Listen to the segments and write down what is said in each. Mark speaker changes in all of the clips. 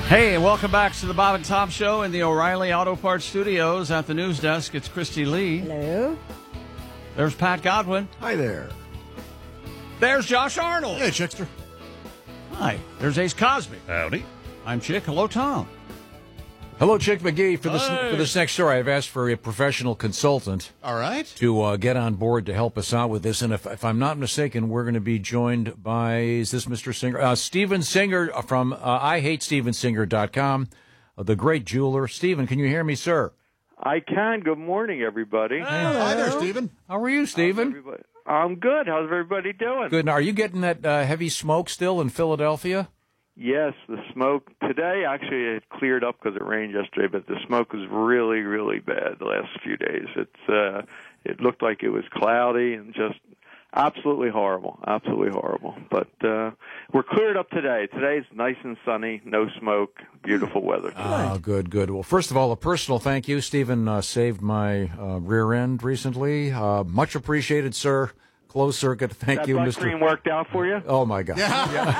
Speaker 1: Hey, and welcome back to the Bob and Tom Show in the O'Reilly Auto Parts Studios. At the news desk, it's Christy Lee.
Speaker 2: Hello.
Speaker 1: There's Pat Godwin.
Speaker 3: Hi there.
Speaker 1: There's Josh Arnold.
Speaker 3: Hey, Chickster.
Speaker 1: Hi. There's Ace Cosby.
Speaker 4: Howdy.
Speaker 1: I'm Chick. Hello, Tom.
Speaker 5: Hello, Chick McGee. For this next story, I've asked for a professional consultant
Speaker 3: All right.
Speaker 5: to get on board to help us out with this. And if I'm not mistaken, we're going to be joined by, is this Mr. Singer? Steven Singer from IHateStevenSinger.com, the great jeweler. Steven, can you hear me, sir?
Speaker 6: I can. Good morning, everybody.
Speaker 3: Hi there, Stephen.
Speaker 5: How are you, Steven?
Speaker 6: I'm good. How's everybody doing?
Speaker 5: Good. Now, are you getting that heavy smoke still in Philadelphia?
Speaker 6: Yes, the smoke today actually it cleared up because it rained yesterday, but the smoke was really, really bad the last few days. It looked like it was cloudy and just absolutely horrible, But we're cleared up today. Today's nice and sunny, no smoke, beautiful weather.
Speaker 5: Oh, good. Well, first of all, a personal thank you. Stephen saved my rear end recently. Much appreciated, sir. Closed circuit. Thank you,
Speaker 6: That
Speaker 5: Mr.
Speaker 6: cream worked out for you?
Speaker 5: Oh, my God.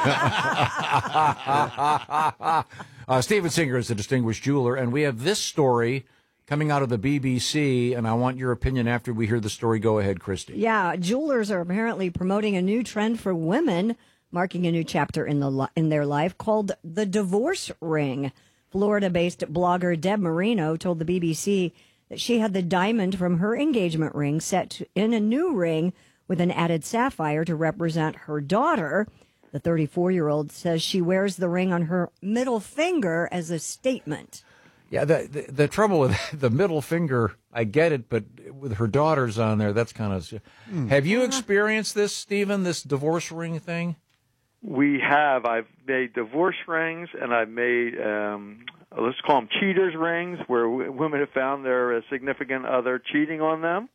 Speaker 5: Steven Singer is a distinguished jeweler, and we have this story coming out of the BBC, and I want your opinion after we hear the story. Go ahead, Christy.
Speaker 2: Yeah, jewelers are apparently promoting a new trend for women, marking a new chapter in their life called the divorce ring. Florida-based blogger Deb Marino told the BBC that she had the diamond from her engagement ring set in a new ring with an added sapphire to represent her daughter. The 34-year-old says she wears the ring on her middle finger as a statement.
Speaker 5: Yeah, the trouble with the middle finger, I get it, but with her daughters on there, that's kind of... Have you experienced this, Stephen, this divorce ring thing?
Speaker 6: We have. I've made divorce rings, and I've made, let's call them cheaters rings, where women have found their significant other cheating on them.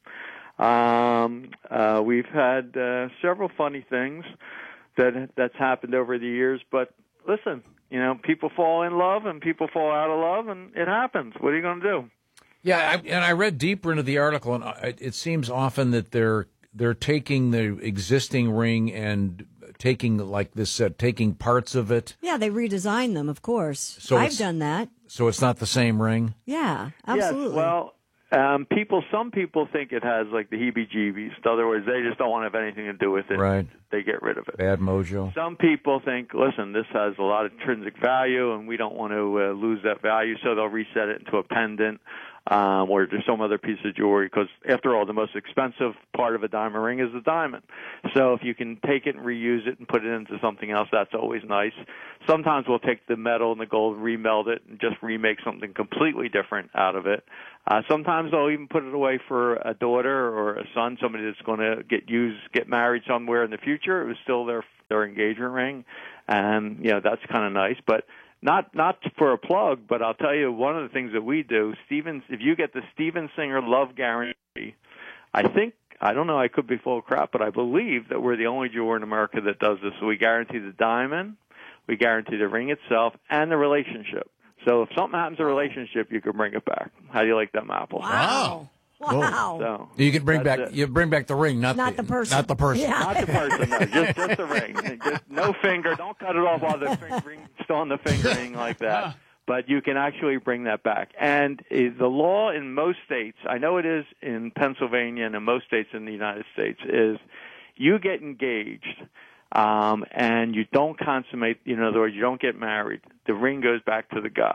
Speaker 6: We've had several funny things that's happened over the years, but listen, people fall in love and people fall out of love, and it happens. What are you going to do?
Speaker 5: Yeah, I read deeper into the article, and it seems often that they're taking the existing ring and taking taking parts of it.
Speaker 2: Yeah, they redesign them, of course.
Speaker 5: So
Speaker 2: I've done that.
Speaker 5: So it's not the same ring?
Speaker 2: Yeah, absolutely.
Speaker 6: Yes, well, some people think it has like the heebie-jeebies. In other words, they just don't want to have anything to do with it.
Speaker 5: Right.
Speaker 6: They get rid of it.
Speaker 5: Bad mojo.
Speaker 6: Some people think, listen, this has a lot of intrinsic value, and we don't want to lose that value, so they'll reset it into a pendant or just some other piece of jewelry, because after all, the most expensive part of a diamond ring is the diamond. So if you can take it and reuse it and put it into something else, that's always nice. Sometimes we'll take the metal and the gold, remeld it, and just remake something completely different out of it. Sometimes they'll even put it away for a daughter or a son, somebody that's going to get married somewhere in the future. It was still their engagement ring, and that's kind of nice. But not for a plug, but I'll tell you one of the things that we do, if you get the Steven Singer Love Guarantee, I don't know, I could be full of crap, but I believe that we're the only jeweler in America that does this. So we guarantee the diamond, we guarantee the ring itself, and the relationship. So if something happens to a relationship, you can bring it back. How do you like them apples?
Speaker 2: Wow. Wow.
Speaker 6: So
Speaker 5: you can bring back the ring, not the
Speaker 2: person.
Speaker 5: Not the person.
Speaker 2: Yeah.
Speaker 6: Not the person, no. Just the ring. Just no finger. Don't cut it off while the ring's still on the finger, anything like that. But you can actually bring that back. And the law in most states, I know it is in Pennsylvania and in most states in the United States, is you get engaged and you don't consummate, in other words, you don't get married. The ring goes back to the guy.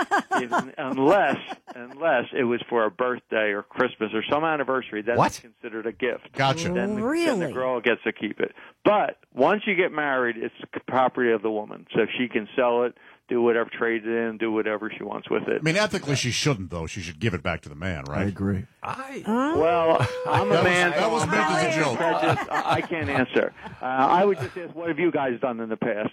Speaker 6: unless it was for a birthday or Christmas or some anniversary, then it's considered a gift.
Speaker 3: Gotcha.
Speaker 6: Then
Speaker 2: Really?
Speaker 6: the girl gets to keep it. But once you get married, it's the property of the woman. So if she can sell it, do whatever, trade it in, do whatever she wants with it.
Speaker 3: I mean, ethically, she shouldn't, though. She should give it back to the man, right?
Speaker 5: I agree.
Speaker 6: Well, I'm a man.
Speaker 3: That was meant as a joke.
Speaker 6: I can't answer. I would just ask, what have you guys done in the past?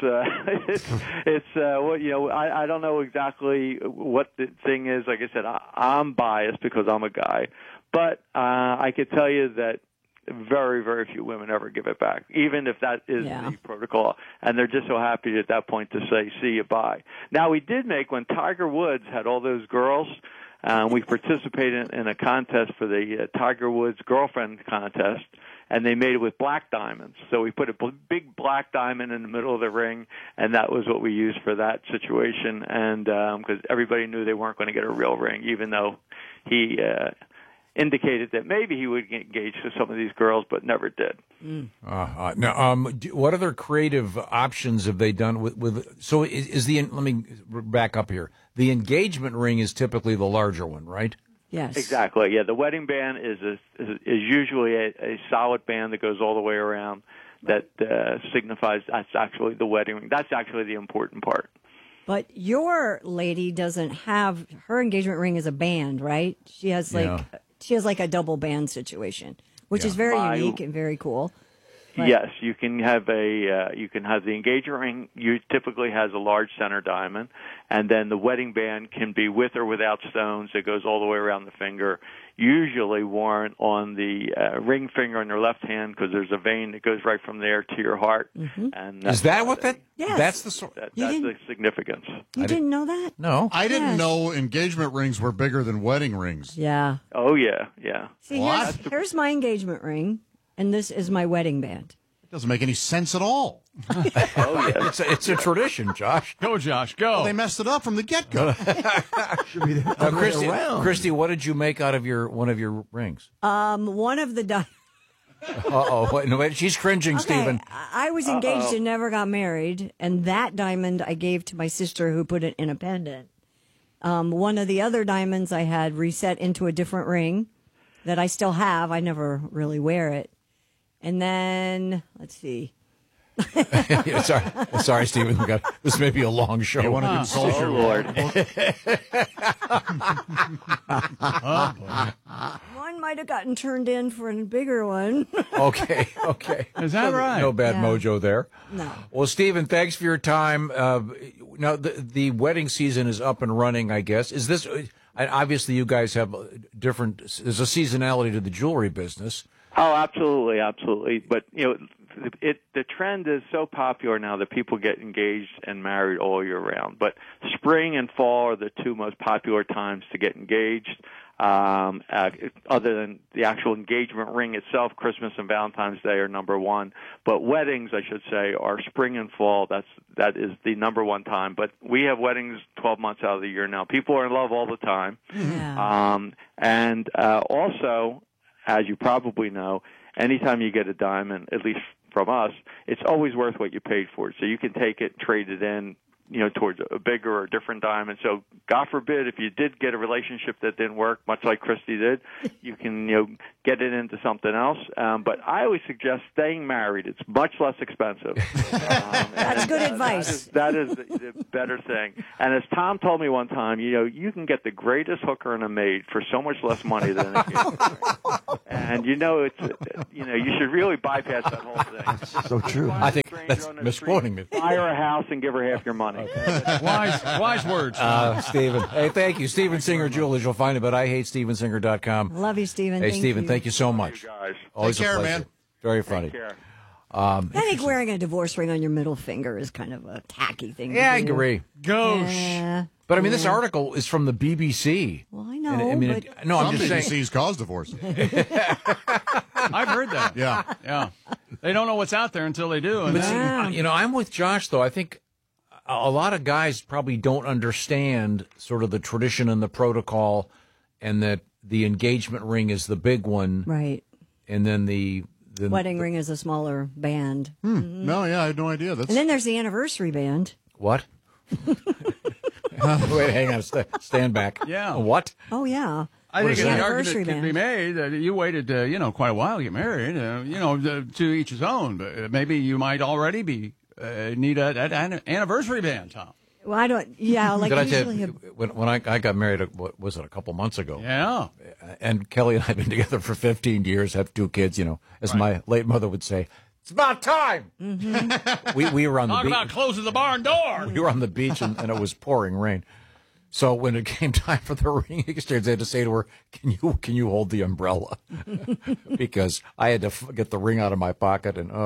Speaker 6: I don't know exactly what the thing is. Like I said, I'm biased because I'm a guy, but I could tell you that very, very few women ever give it back, even if that is the protocol. And they're just so happy at that point to say, see you, bye. Now, we did make, when Tiger Woods had all those girls, we participated in a contest for the Tiger Woods girlfriend contest, and they made it with black diamonds. So we put a big black diamond in the middle of the ring, and that was what we used for that situation. And because everybody knew they weren't going to get a real ring, even though he indicated that maybe he would get engaged to some of these girls, but never did.
Speaker 5: Now, what other creative options have they done with so is the, let me back up here. The engagement ring is typically the larger one, right?
Speaker 2: Yes.
Speaker 6: Exactly. Yeah, the wedding band is usually a solid band that goes all the way around that signifies that's actually the wedding ring. That's actually the important part.
Speaker 2: But your lady doesn't have, her engagement ring is a band, right? She has like a double band situation, which is very unique and very cool. But
Speaker 6: yes, you can have the engagement ring. You typically has a large center diamond, and then the wedding band can be with or without stones. It goes all the way around the finger. Usually worn on the ring finger on your left hand because there's a vein that goes right from there to your heart.
Speaker 2: Mm-hmm.
Speaker 6: And
Speaker 5: is that what that?
Speaker 2: Yes.
Speaker 5: That's the sort.
Speaker 6: That's the significance.
Speaker 2: You didn't know that?
Speaker 5: No,
Speaker 3: I didn't
Speaker 2: Yes.
Speaker 3: know engagement rings were bigger than wedding rings.
Speaker 2: Yeah.
Speaker 6: Oh yeah.
Speaker 2: See,
Speaker 3: What?
Speaker 2: here's my engagement ring, and this is my wedding band.
Speaker 3: It doesn't make any sense at all.
Speaker 6: Oh yeah.
Speaker 5: it's a tradition, Josh.
Speaker 1: Go, Josh, go.
Speaker 3: They messed it up from the get-go.
Speaker 5: Christy, what did you make out of one of your rings?
Speaker 2: One of the
Speaker 5: Wait, she's cringing, Stephen.
Speaker 2: I was engaged and never got married, and that diamond I gave to my sister who put it in a pendant. One of the other diamonds I had reset into a different ring that I still have. I never really wear it. And then, let's see.
Speaker 5: Sorry, Stephen. This may be a long show.
Speaker 3: You want to consult
Speaker 6: Oh
Speaker 3: your
Speaker 6: Lord.
Speaker 2: One might have gotten turned in for a bigger one.
Speaker 5: Okay.
Speaker 1: Is that right?
Speaker 5: No bad
Speaker 2: Yeah.
Speaker 5: mojo there.
Speaker 2: No.
Speaker 5: Well, Stephen, thanks for your time. Now, the wedding season is up and running, I guess. Is this obviously you guys have different? There's a seasonality to the jewelry business.
Speaker 6: Oh, absolutely. But the trend is so popular now that people get engaged and married all year round. But spring and fall are the two most popular times to get engaged. Other than the actual engagement ring itself, Christmas and Valentine's Day are number one. But weddings, I should say, are spring and fall. That is the number one time. But we have weddings 12 months out of the year now. People are in love all the time.
Speaker 2: Yeah.
Speaker 6: And also, as you probably know, anytime you get a diamond, at least from us, it's always worth what you paid for it. So you can take it, trade it in, towards a bigger or different diamond. So God forbid if you did get a relationship that didn't work, much like Christy did, you can, get it into something else. But I always suggest staying married. It's much less expensive.
Speaker 2: That's good advice.
Speaker 6: That is the better thing. And as Tom told me one time, you can get the greatest hooker and a maid for so much less money than an engagement ring. And you should really bypass that whole thing.
Speaker 4: So true.
Speaker 5: I think that's misquoting me.
Speaker 6: Buy her a house and give her half your money.
Speaker 1: Wise words.
Speaker 5: Stephen. Hey, thank you. Stephen Singer Jewelers. You'll find him at IHateStephenSinger.com.
Speaker 2: Love you, Stephen.
Speaker 5: Hey,
Speaker 2: Thank
Speaker 5: Stephen,
Speaker 2: you.
Speaker 5: thank you so much.
Speaker 6: You guys.
Speaker 5: Always
Speaker 3: Take care,
Speaker 5: a pleasure.
Speaker 3: man.
Speaker 5: Very funny.
Speaker 6: Take care.
Speaker 2: I think wearing a divorce ring on your middle finger is kind of a tacky thing
Speaker 5: Yeah, I
Speaker 2: to do.
Speaker 5: agree.
Speaker 1: Gauche.
Speaker 2: Yeah.
Speaker 5: But I mean, this article is from the BBC.
Speaker 2: Well, I know,
Speaker 5: And,
Speaker 2: but
Speaker 5: no, I'm
Speaker 3: Some
Speaker 5: just saying.
Speaker 3: BBCs cause divorce.
Speaker 1: I've heard that.
Speaker 3: Yeah.
Speaker 1: They don't know what's out there until they do. And
Speaker 5: But
Speaker 1: then-
Speaker 5: see, I'm with Josh though. I think a lot of guys probably don't understand sort of the tradition and the protocol, and that the engagement ring is the big one,
Speaker 2: right.
Speaker 5: and then the
Speaker 2: Wedding ring is a smaller band.
Speaker 3: No, yeah, I had no idea. That's
Speaker 2: And then there's the anniversary band.
Speaker 5: What? Wait, hang on. Stand back.
Speaker 1: Yeah.
Speaker 5: What?
Speaker 2: Oh, yeah.
Speaker 1: I think
Speaker 2: is
Speaker 1: the
Speaker 2: that?
Speaker 1: argument
Speaker 2: Anniversary
Speaker 1: could be made that you waited, quite a while to get married. To each his own. But maybe you might already be need an anniversary band, Tom.
Speaker 2: Well, I don't, yeah, like
Speaker 5: Did I tell
Speaker 2: usually.
Speaker 5: you, when I got married, what was it, a couple months ago?
Speaker 1: Yeah.
Speaker 5: And Kelly and I have been together for 15 years, have 2 kids, as my late mother would say, it's about time. Mm-hmm. We were on
Speaker 1: Talk
Speaker 5: the beach.
Speaker 1: about closing the barn door.
Speaker 5: We were on the beach and it was pouring rain. So when it came time for the ring exchange, I had to say to her, "Can you hold the umbrella?" Because I had to get the ring out of my pocket, and oh boy.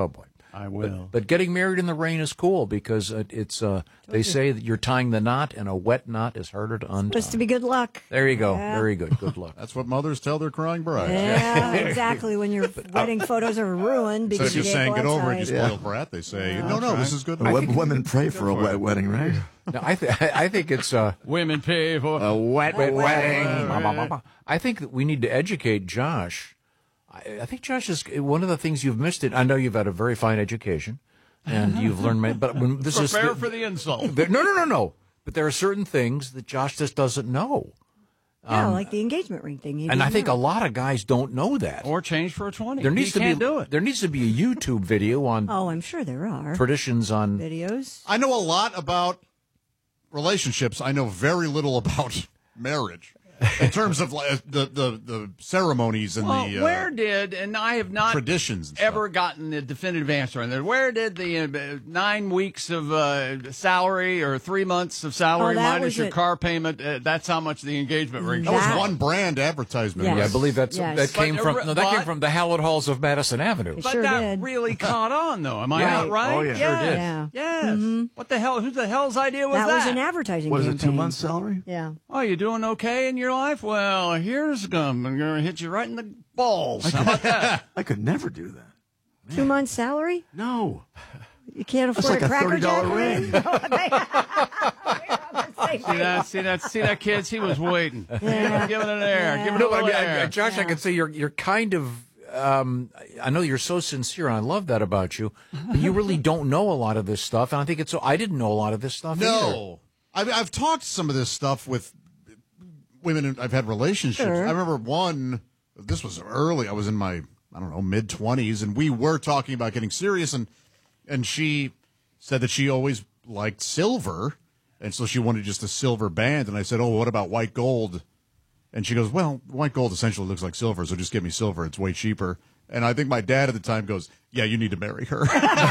Speaker 1: I will.
Speaker 5: But getting married in the rain is cool because it's they say that you're tying the knot, and a wet knot is harder to untie.
Speaker 2: Supposed to be good luck.
Speaker 5: There you go.
Speaker 2: Yeah.
Speaker 5: Very good. Good luck.
Speaker 3: That's what mothers tell their crying brides.
Speaker 2: Yeah, exactly. When your wedding photos are ruined
Speaker 3: So
Speaker 2: because
Speaker 3: if
Speaker 2: you
Speaker 3: you're
Speaker 2: can't
Speaker 3: saying
Speaker 2: go
Speaker 3: get over it, you
Speaker 2: outside.
Speaker 3: spoiled brat, they say, no, this is good.
Speaker 4: Women pray for a wet wedding, right?
Speaker 5: No, I think it's
Speaker 1: Women pay for
Speaker 5: a wet wedding. I think that we need to educate Josh. I think Josh is one of the things you've missed. It. I know you've had a very fine education, and you've learned many. But when this
Speaker 1: prepare for the insult.
Speaker 5: No. But there are certain things that Josh just doesn't know.
Speaker 2: Yeah, like the engagement ring thing.
Speaker 5: And I think a lot of guys don't know that.
Speaker 1: Or change for a 20.
Speaker 5: There needs
Speaker 1: You can't
Speaker 5: to be
Speaker 1: do it.
Speaker 5: There needs to be a YouTube video on
Speaker 2: Oh, I'm sure there are
Speaker 5: traditions on.
Speaker 2: videos.
Speaker 3: I know a lot about relationships. I know very little about marriage. In terms of like, the ceremonies and
Speaker 1: Well,
Speaker 3: the
Speaker 1: where did, and I have not
Speaker 3: traditions and
Speaker 1: ever
Speaker 3: stuff.
Speaker 1: gotten a definitive answer on that, where did the 9 weeks of salary or 3 months of salary
Speaker 2: Oh, that
Speaker 1: minus
Speaker 2: was
Speaker 1: your
Speaker 2: it.
Speaker 1: car payment, that's how much the engagement ring
Speaker 3: That was
Speaker 2: That-
Speaker 3: one brand advertisement.
Speaker 2: Yes.
Speaker 5: Yeah, I believe
Speaker 2: Yes.
Speaker 5: that came
Speaker 1: But-
Speaker 5: from that came
Speaker 1: but-
Speaker 5: from the hallowed halls of Madison Avenue.
Speaker 2: It
Speaker 1: But
Speaker 2: sure
Speaker 1: that
Speaker 2: did.
Speaker 1: really caught on, though. Am I
Speaker 5: Yeah.
Speaker 1: not right?
Speaker 4: Oh, yeah.
Speaker 1: Yes.
Speaker 4: Sure
Speaker 5: did.
Speaker 2: Yeah.
Speaker 1: Yes. What the hell? Who the hell's idea was
Speaker 2: That
Speaker 1: that?
Speaker 2: was an advertising
Speaker 4: What is it,
Speaker 2: campaign.
Speaker 4: 2 months' salary?
Speaker 2: Yeah.
Speaker 1: Oh, you doing okay in your life? Well, here's I'm going to hit you right in the balls. How about that?
Speaker 4: I could never do that.
Speaker 2: 2 months salary?
Speaker 4: No.
Speaker 2: You can't
Speaker 4: That's
Speaker 2: afford
Speaker 4: like a
Speaker 2: Cracker Jack
Speaker 4: $30 ring.
Speaker 1: See that, kids? He was waiting.
Speaker 2: Yeah.
Speaker 1: Give it an air. Give it
Speaker 5: No,
Speaker 1: a
Speaker 5: but I
Speaker 1: little
Speaker 5: mean,
Speaker 1: air.
Speaker 5: Josh, I can say you're kind of. I know you're so sincere, and I love that about you. But you really don't know a lot of this stuff, and I think it's. I didn't know a lot of this stuff either.
Speaker 3: No. I've talked some of this stuff with women I've had relationships.
Speaker 2: Sure.
Speaker 3: I remember one, this was early, I was in my, I don't know, mid-20s, and we were talking about getting serious, and she said that she always liked silver, and so she wanted just a silver band, and I said, oh, what about white gold? And she goes, well, white gold essentially looks like silver, so just give me silver, it's way cheaper. And I think my dad at the time goes, yeah, you need to marry her.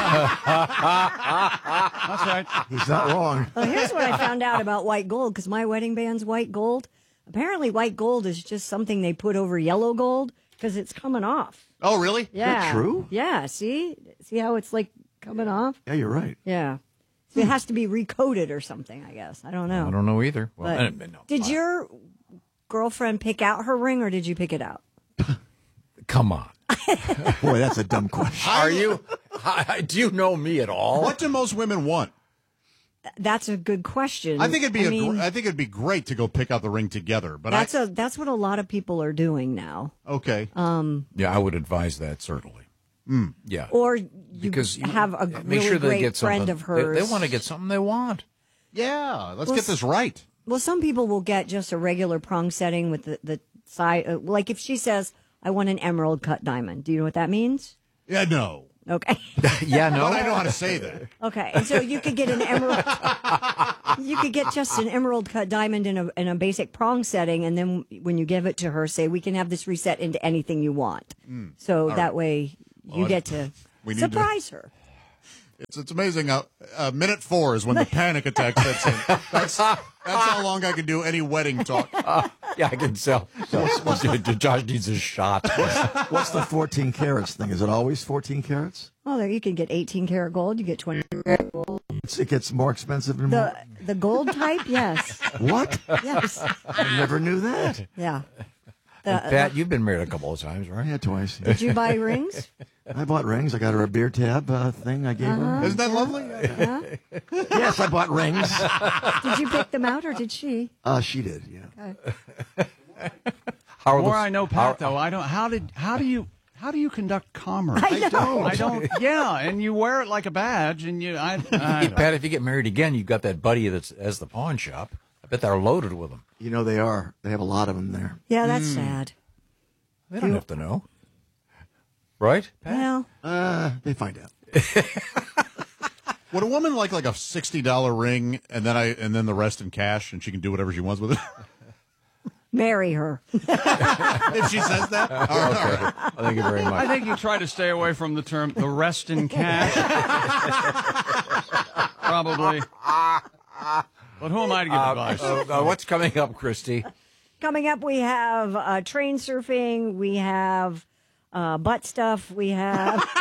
Speaker 1: That's right.
Speaker 4: He's not wrong.
Speaker 2: Well, here's what I found out about white gold, because my wedding band's white gold. Apparently, white gold is just something they put over yellow gold because it's coming off.
Speaker 3: Oh, really?
Speaker 2: Yeah.
Speaker 4: true?
Speaker 2: Yeah. See how it's like coming off?
Speaker 4: Yeah, you're right.
Speaker 2: Yeah. So it has to be recoated or something, I guess. I don't know.
Speaker 5: I don't know either. Well,
Speaker 2: But
Speaker 5: no.
Speaker 2: did your girlfriend pick out her ring, or did you pick it out?
Speaker 5: Come on.
Speaker 4: Boy, that's a dumb question.
Speaker 5: Are you? Do you know me at all?
Speaker 3: What do most women want?
Speaker 2: That's a good question.
Speaker 3: I think it'd be
Speaker 2: mean,
Speaker 3: I think it'd be great to go pick out the ring together. But
Speaker 2: that's what a lot of people are doing now.
Speaker 3: okay.
Speaker 5: Yeah, I would advise that certainly. Yeah,
Speaker 2: Or you
Speaker 5: because you
Speaker 2: have a
Speaker 5: make
Speaker 2: really
Speaker 5: sure they
Speaker 2: great
Speaker 5: get
Speaker 2: friend
Speaker 5: something.
Speaker 2: of hers.
Speaker 5: They want to get something they want.
Speaker 3: Yeah, let's
Speaker 2: Well,
Speaker 3: get this right.
Speaker 2: Well, some people will get just a regular prong setting with the side. Like if she says, "I want an emerald cut diamond," do you know what that means?
Speaker 3: Yeah, no.
Speaker 2: Okay.
Speaker 5: Yeah, no.
Speaker 3: But I know how to say that.
Speaker 2: Okay, and so you could get an emerald. You could get just an emerald cut diamond in a basic prong setting, and then when you give it to her, say, "We can have this reset into anything you want." So that way you get to
Speaker 3: we need
Speaker 2: surprise her.
Speaker 3: It's amazing how minute 4 is when the panic attack sets in. That's how long I can do any wedding talk.
Speaker 5: Yeah, I can tell. Josh needs a shot.
Speaker 4: What's the 14 carats thing? Is it always 14 carats?
Speaker 2: Oh, there you can get 18 karat gold. You get 20 karat gold.
Speaker 4: It gets more expensive and more.
Speaker 2: The gold type, yes,
Speaker 4: What?
Speaker 2: yes,
Speaker 4: I never knew that.
Speaker 2: yeah.
Speaker 5: Pat, you've been married a couple of times, right?
Speaker 4: Yeah, twice.
Speaker 2: Did you buy rings?
Speaker 4: I bought rings. I got her a beer tab thing I gave her.
Speaker 3: Isn't that lovely?
Speaker 4: Yes, I bought rings.
Speaker 2: Did you pick them out, or did she?
Speaker 4: She did, yeah.
Speaker 5: How are
Speaker 1: More
Speaker 5: the-
Speaker 1: I know, Pat, though. I don't. How do you conduct commerce?
Speaker 2: I know.
Speaker 1: I don't. Yeah, and you wear it like a badge, and you. I
Speaker 5: Hey, Pat, if you get married again, you've got that buddy that's as the pawn shop. I bet they're loaded with them.
Speaker 4: You know they are. They have a lot of them there.
Speaker 2: Yeah, that's sad.
Speaker 5: They don't have to know, right?
Speaker 2: Well,
Speaker 4: They find out.
Speaker 3: Would a woman like a $60 ring and then the rest in cash and she can do whatever she wants with it?
Speaker 2: marry her.
Speaker 3: If she says that? All right.
Speaker 5: Thank you very
Speaker 1: I
Speaker 5: much.
Speaker 1: think you try to stay away from the term "the rest in cash." Probably. But who am I to give advice?
Speaker 5: What's coming up, Christy?
Speaker 2: Coming up, we have train surfing. We have butt stuff. We have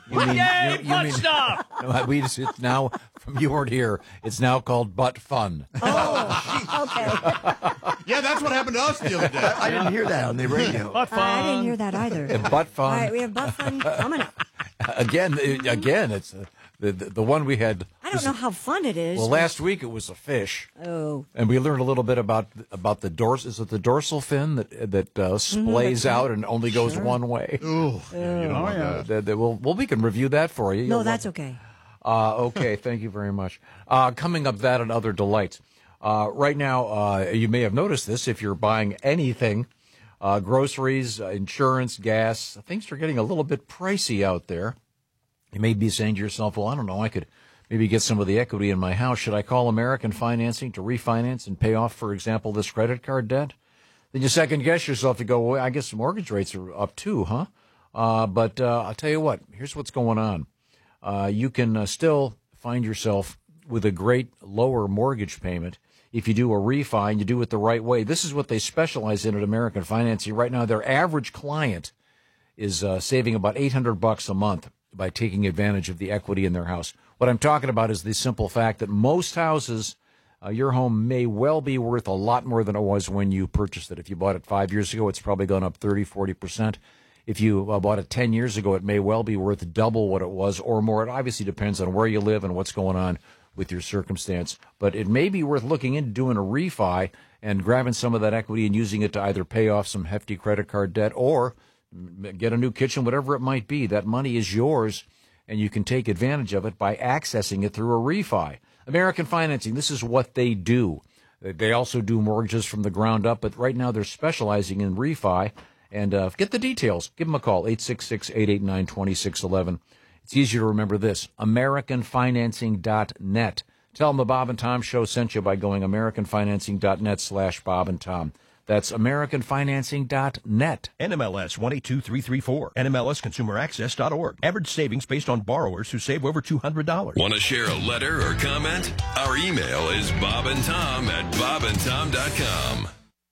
Speaker 1: Yay, butt stuff!
Speaker 5: No, it's now, from you weren't here, it's now called Butt Fun.
Speaker 2: Oh, okay.
Speaker 3: Yeah, that's what happened to us the other day.
Speaker 4: I didn't hear that on the radio.
Speaker 1: Butt fun.
Speaker 2: I didn't hear that either.
Speaker 5: And Butt Fun.
Speaker 2: All right, we have butt fun coming up.
Speaker 5: Again, it's the one we had.
Speaker 2: I don't know how fun it is.
Speaker 5: Well, last week it was a fish.
Speaker 2: Oh.
Speaker 5: And we learned a little bit about the dorsal. Is it the dorsal fin that splays out and only goes one way?
Speaker 3: Ooh, yeah, you don't want that.
Speaker 5: We can review that for you.
Speaker 2: No,
Speaker 5: You'll
Speaker 2: that's
Speaker 5: love it.
Speaker 2: okay.
Speaker 5: Okay, thank you very much. Coming up, that and other delights. Right now, you may have noticed this if you're buying anything, groceries, insurance, gas. Things are getting a little bit pricey out there. You may be saying to yourself, well, I don't know, I could maybe get some of the equity in my house. Should I call American Financing to refinance and pay off, for example, this credit card debt? Then you second guess yourself. You go, well, I guess mortgage rates are up too, huh? But I'll tell you what, here's what's going on. You can still find yourself with a great lower mortgage payment if you do a refi and you do it the right way. This is what they specialize in at American Financing. Right now, their average client is saving about $800 a month by taking advantage of the equity in their house. What I'm talking about is the simple fact that most houses, your home may well be worth a lot more than it was when you purchased it. If you bought it 5 years ago, it's probably gone up 30, 40%. If you bought it 10 years ago, it may well be worth double what it was or more. It obviously depends on where you live and what's going on with your circumstance. But it may be worth looking into doing a refi and grabbing some of that equity and using it to either pay off some hefty credit card debt or get a new kitchen, whatever it might be. That money is yours, and you can take advantage of it by accessing it through a refi. American Financing, this is what they do. They also do mortgages from the ground up, but right now they're specializing in refi. And get the details. Give them a call, 866-889-2611. It's easier to remember this, AmericanFinancing.net. Tell them the Bob and Tom Show sent you by going AmericanFinancing.net/Bob and Tom. That's AmericanFinancing.net.
Speaker 7: NMLS 182334. NMLSConsumerAccess.org. Average savings based on borrowers who save over $200.
Speaker 8: Want to share a letter or comment? Our email is bobandtom@bobandtom.com.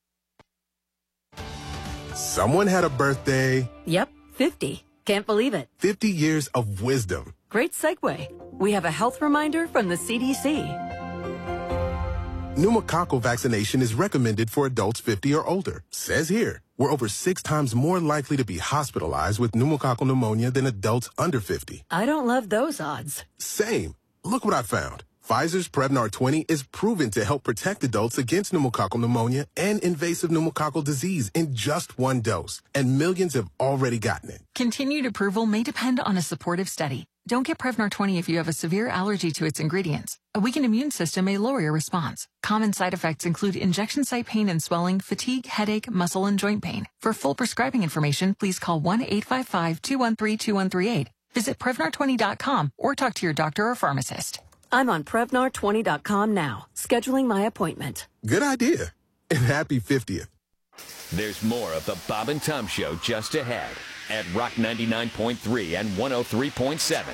Speaker 9: Someone had a birthday.
Speaker 10: Yep, 50. Can't believe it.
Speaker 9: 50 years of wisdom.
Speaker 10: Great segue. We have a health reminder from the CDC.
Speaker 9: Pneumococcal vaccination is recommended for adults 50 or older. Says here, we're over 6 times more likely to be hospitalized with pneumococcal pneumonia than adults under 50.
Speaker 10: I don't love those odds.
Speaker 9: Same. Look what I found. Pfizer's Prevnar 20 is proven to help protect adults against pneumococcal pneumonia and invasive pneumococcal disease in just 1 dose, and millions have already gotten it.
Speaker 11: Continued approval may depend on a supportive study. Don't get Prevnar 20 if you have a severe allergy to its ingredients. A weakened immune system may lower your response. Common side effects include injection site pain and swelling, fatigue, headache, muscle, and joint pain. For full prescribing information, please call 1-855-213-2138. Visit Prevnar20.com or talk to your doctor or pharmacist.
Speaker 10: I'm on Prevnar20.com now, scheduling my appointment.
Speaker 9: Good idea. And happy 50th.
Speaker 12: There's more of the Bob and Tom Show just ahead at Rock 99.3 and 103.7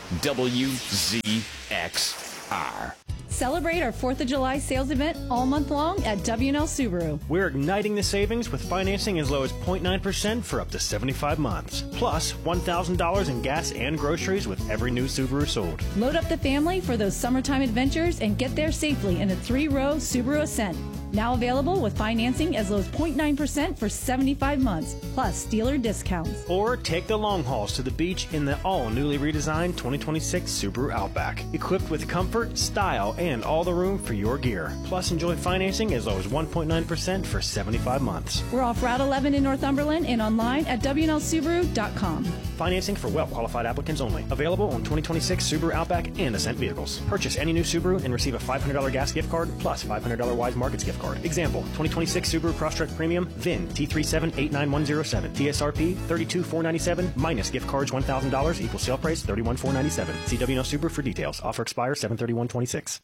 Speaker 12: WZXR.
Speaker 13: Celebrate our 4th of July sales event all month long at W&L Subaru.
Speaker 14: We're igniting the savings with financing as low as 0.9% for up to 75 months. Plus, $1,000 in gas and groceries with every new Subaru sold.
Speaker 13: Load up the family for those summertime adventures and get there safely in a 3-row Subaru Ascent. Now available with financing as low as 0.9% for 75 months, plus dealer discounts.
Speaker 14: Or take the long hauls to the beach in the all-newly redesigned 2026 Subaru Outback. Equipped with comfort, style, and all the room for your gear. Plus, enjoy financing as low as 1.9% for 75 months.
Speaker 13: We're off Route 11 in Northumberland and online at WNLSubaru.com.
Speaker 14: Financing for well-qualified applicants only. Available on 2026 Subaru Outback and Ascent vehicles. Purchase any new Subaru and receive a $500 gas gift card plus $500 Wise Markets gift card. Example, 2026 Subaru Crosstrek Premium, VIN T3789107, TSRP $32,497 minus gift cards $1,000 equals sale price $31,497. See WNL Subaru for details. Offer expires 7/31/26.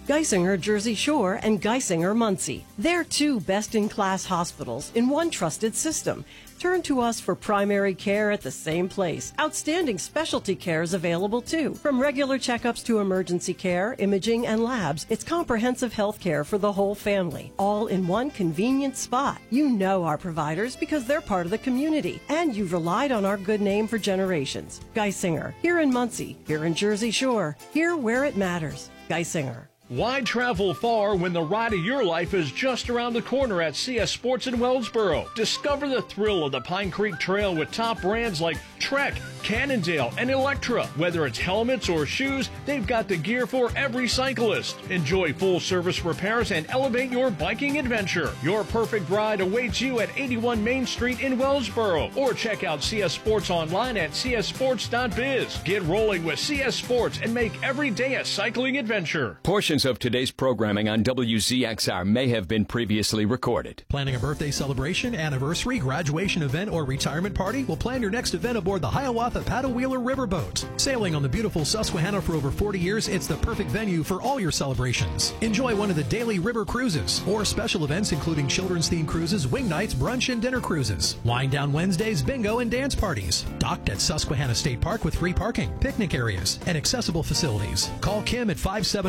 Speaker 15: Geisinger Jersey Shore and Geisinger Muncie. They're two best-in-class hospitals in one trusted system. Turn to us for primary care at the same place. Outstanding specialty care is available too. From regular checkups to emergency care, imaging, and labs, it's comprehensive health care for the whole family, all in one convenient spot. You know our providers because they're part of the community, and you've relied on our good name for generations. Geisinger, here in Muncie, here in Jersey Shore, here where it matters. Geisinger.
Speaker 16: Why travel far when the ride of your life is just around the corner at CS Sports in Wellsboro? Discover the thrill of the Pine Creek Trail with top brands like Trek, Cannondale, and Electra. Whether it's helmets or shoes, they've got the gear for every cyclist. Enjoy full-service repairs and elevate your biking adventure. Your perfect ride awaits you at 81 Main Street in Wellsboro. Or check out CS Sports online at cssports.biz. Get rolling with CS Sports and make every day a cycling adventure.
Speaker 12: Portions of today's programming on WZXR may have been previously recorded.
Speaker 17: Planning a birthday celebration, anniversary, graduation event, or retirement party? Well, plan your next event aboard the Hiawatha Paddle Wheeler Riverboat. Sailing on the beautiful Susquehanna for over 40 years, it's the perfect venue for all your celebrations. Enjoy one of the daily river cruises or special events including children's themed cruises, wing nights, brunch, and dinner cruises. Wind down Wednesdays, bingo, and dance parties. Docked at Susquehanna State Park with free parking, picnic areas, and accessible facilities. Call Kim at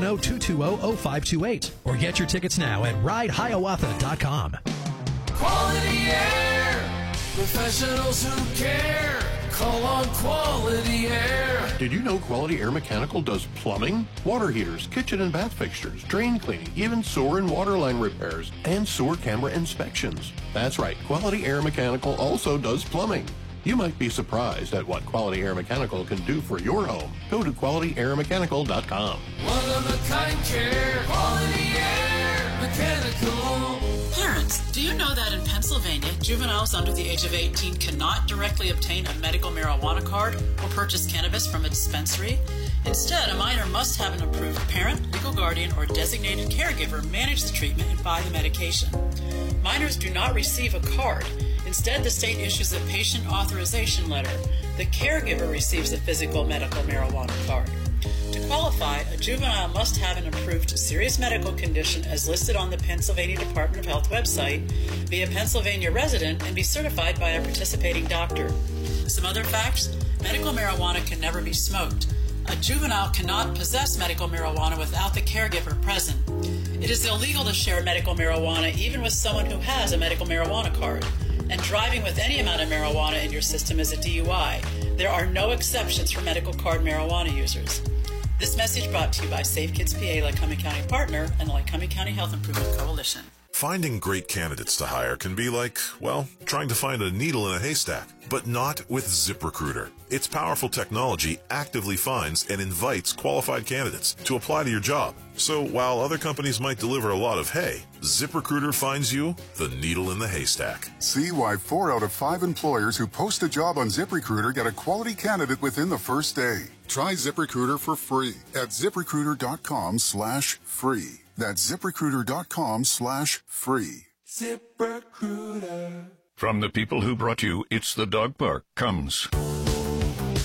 Speaker 17: 570-220-0528 or get your tickets now at ridehiawatha.com.
Speaker 18: Quality Air, professionals who care. Call on Quality Air.
Speaker 19: Did you know Quality Air Mechanical does plumbing, water heaters, kitchen and bath fixtures, drain cleaning, even sewer and water line repairs, and sewer camera inspections? That's right, Quality Air Mechanical also does plumbing. You might be surprised at what Quality Air Mechanical can do for your home. Go to QualityAirMechanical.com.
Speaker 18: One-of-a-kind care. Quality Air Mechanical.
Speaker 20: Parents, do you know that in Pennsylvania, juveniles under the age of 18 cannot directly obtain a medical marijuana card or purchase cannabis from a dispensary? Instead, a minor must have an approved parent, legal guardian, or designated caregiver manage the treatment and buy the medication. Minors do not receive a card. Instead, the state issues a patient authorization letter. The caregiver receives a physical medical marijuana card. To qualify, a juvenile must have an approved serious medical condition as listed on the Pennsylvania Department of Health website, be a Pennsylvania resident, and be certified by a participating doctor. Some other facts: medical marijuana can never be smoked. A juvenile cannot possess medical marijuana without the caregiver present. It is illegal to share medical marijuana even with someone who has a medical marijuana card. And driving with any amount of marijuana in your system is a DUI. There are no exceptions for medical card marijuana users. This message brought to you by Safe Kids PA, Lycoming County Partner, and the Lycoming County Health Improvement Coalition.
Speaker 21: Finding great candidates to hire can be like, well, trying to find a needle in a haystack, but not with ZipRecruiter. Its powerful technology actively finds and invites qualified candidates to apply to your job. So while other companies might deliver a lot of hay, ZipRecruiter finds you the needle in the haystack.
Speaker 22: See why 4 out of 5 employers who post a job on ZipRecruiter get a quality candidate within the first day. Try ZipRecruiter for free at ZipRecruiter.com/free. That's ZipRecruiter.com/free.
Speaker 19: ZipRecruiter. From the people who brought you It's the Dog Park comes